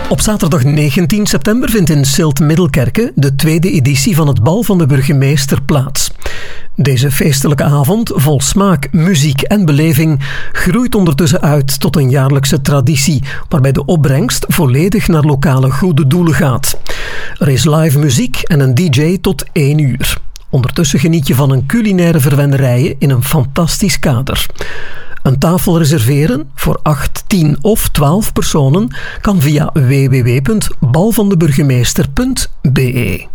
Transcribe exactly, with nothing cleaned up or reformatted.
Op zaterdag negentien september vindt in Silt-Middelkerke de tweede editie van het Bal van de Burgemeester plaats. Deze feestelijke avond, vol smaak, muziek en beleving, groeit ondertussen uit tot een jaarlijkse traditie, waarbij de opbrengst volledig naar lokale goede doelen gaat. Er is live muziek en een D J tot één uur. Ondertussen geniet je van een culinaire verwennerij in een fantastisch kader. Een tafel reserveren voor acht, tien of twaalf personen kan via w w w punt bal van de burgemeester punt b e.